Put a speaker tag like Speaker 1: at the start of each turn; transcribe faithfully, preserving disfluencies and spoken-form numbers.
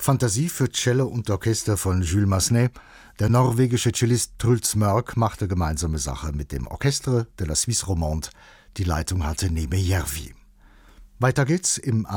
Speaker 1: Fantasie für Cello und Orchester von Jules Massenet. Der norwegische Cellist Truls Mørk machte gemeinsame Sache mit dem Orchestre de la Suisse Romande. Die Leitung hatte Neme Järvi. Weiter geht's im